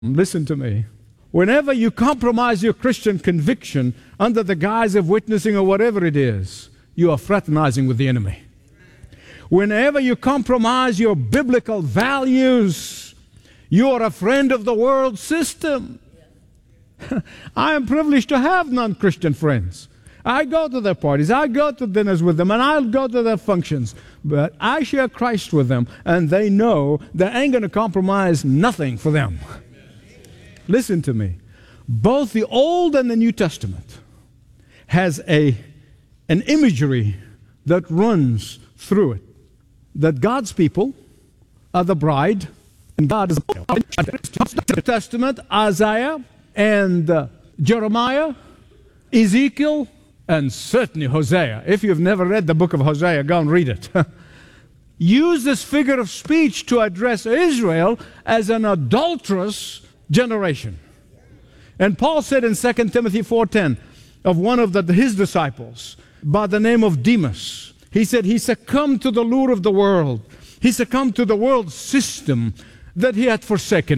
Listen to me. Whenever you compromise your Christian conviction under the guise of witnessing or whatever it is, you are fraternizing with the enemy. Whenever you compromise your biblical values, you are a friend of the world system. I am privileged to have non-Christian friends. I go to their parties, I go to dinners with them, and I'll go to their functions. But I share Christ with them, and they know that I ain't going to compromise nothing for them. Listen to me. Both the Old and the New Testament has an imagery that runs through it. That God's people are the bride, and God is the bride. New Testament, Isaiah and Jeremiah, Ezekiel, and certainly Hosea. If you've never read the book of Hosea, go and read it. Use this figure of speech to address Israel as an adulterous generation. And Paul said in 2 Timothy 4:10 of one of his disciples by the name of Demas, he said he succumbed to the lure of the world. He succumbed to the world system that he had forsaken.